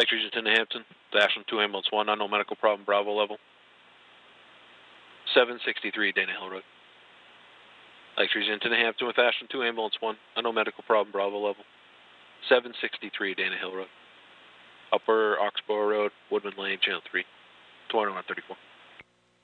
Lakes Region 10 to Hampton, to Ashland 2 Ambulance 1, unknown medical problem, Bravo level. 763 Dana Hill Road. Lakes Region 10 to Hampton with Ashland 2 Ambulance 1, unknown medical problem, Bravo level. 763 Dana Hill Road. Upper Oxbow Road, Woodman Lane, Channel 3, 2134.